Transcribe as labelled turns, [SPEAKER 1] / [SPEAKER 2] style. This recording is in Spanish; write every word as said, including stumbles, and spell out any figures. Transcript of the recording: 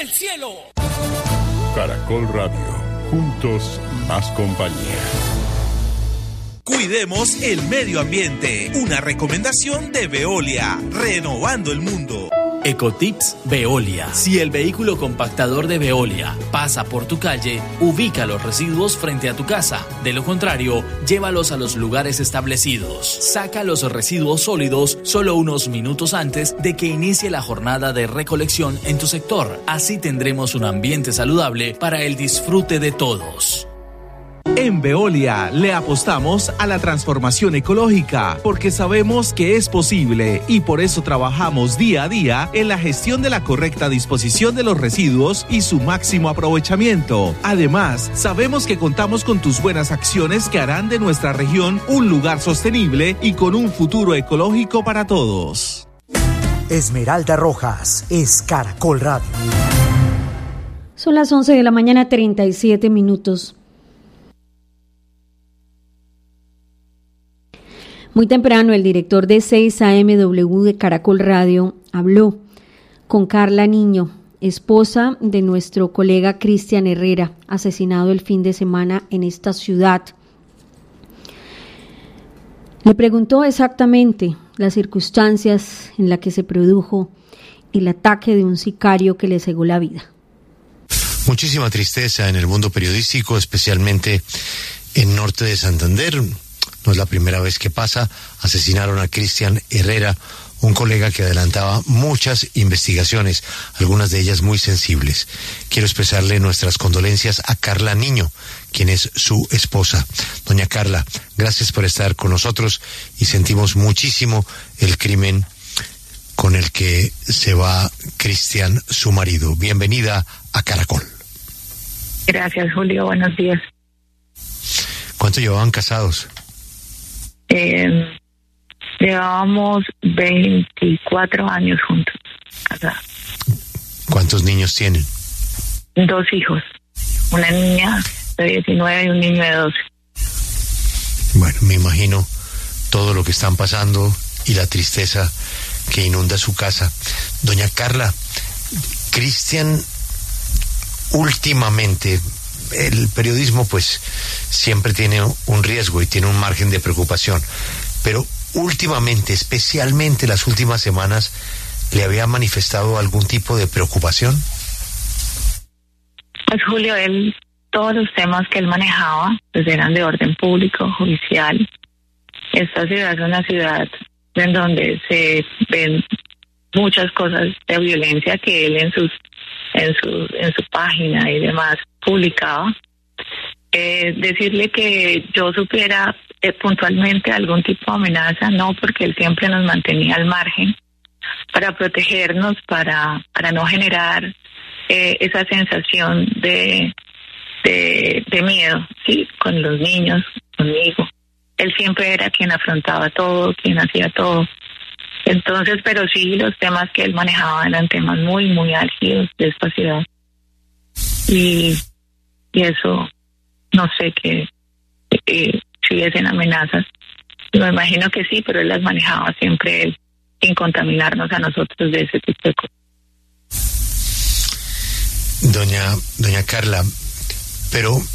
[SPEAKER 1] cielo.
[SPEAKER 2] Caracol Radio, juntos más compañía.
[SPEAKER 3] Cuidemos el medio ambiente. Una recomendación de Veolia, renovando el mundo.
[SPEAKER 4] Ecotips Veolia. Si el vehículo compactador de Veolia pasa por tu calle, ubica los residuos frente a tu casa. De lo contrario, llévalos a los lugares establecidos. Saca los residuos sólidos solo unos minutos antes de que inicie la jornada de recolección en tu sector. Así tendremos un ambiente saludable para el disfrute de todos.
[SPEAKER 5] En Veolia le apostamos a la transformación ecológica porque sabemos que es posible y por eso trabajamos día a día en la gestión de la correcta disposición de los residuos y su máximo aprovechamiento. Además, sabemos que contamos con tus buenas acciones que harán de nuestra región un lugar sostenible y con un futuro ecológico para todos.
[SPEAKER 6] Esmeralda Rojas es Caracol Radio.
[SPEAKER 7] Son las once de la mañana, treinta y siete minutos. Muy temprano, el director de seis A M W de Caracol Radio habló con Carla Niño, esposa de nuestro colega Cristian Herrera, asesinado el fin de semana en esta ciudad. Le preguntó exactamente las circunstancias en las que se produjo el ataque de un sicario que le cegó la vida.
[SPEAKER 8] Muchísima tristeza en el mundo periodístico, especialmente en norte de Santander. No es la primera vez que pasa. Asesinaron a Cristian Herrera, un colega que adelantaba muchas investigaciones, algunas de ellas muy sensibles. Quiero expresarle nuestras condolencias a Carla Niño, quien es su esposa. Doña Carla, gracias por estar con nosotros y sentimos muchísimo el crimen con el que se va Cristian, su marido. Bienvenida a Caracol.
[SPEAKER 9] Gracias, Julio. Buenos días.
[SPEAKER 8] ¿Cuánto llevaban casados?
[SPEAKER 9] Eh, llevábamos veinticuatro años juntos, casados.
[SPEAKER 8] ¿Cuántos niños tienen?
[SPEAKER 9] Dos hijos, una niña de diecinueve y un niño de doce.
[SPEAKER 8] Bueno, me imagino todo lo que están pasando y la tristeza que inunda su casa. Doña Carla, Cristian, últimamente, el periodismo pues siempre tiene un riesgo y tiene un margen de preocupación, pero últimamente, especialmente las últimas semanas, ¿le había manifestado algún tipo de preocupación?
[SPEAKER 9] Pues Julio, él, todos los temas que él manejaba pues eran de orden público, judicial. Esta ciudad es una ciudad en donde se ven muchas cosas de violencia que él en sus en su en su página y demás publicaba. Eh, decirle que yo supiera eh, puntualmente algún tipo de amenaza, no, porque él siempre nos mantenía al margen para protegernos, para para no generar eh, esa sensación de, de de miedo, sí, con los niños, conmigo. Él siempre era quien afrontaba todo, quien hacía todo. Entonces, pero sí, los temas que él manejaba eran temas muy, muy álgidos de esta ciudad. Y, y eso, no sé que eh, si hubiesen amenazas. Me imagino que sí, pero él las manejaba siempre él, sin contaminarnos a nosotros de ese tipo de cosas.
[SPEAKER 8] Doña, doña Carla, pero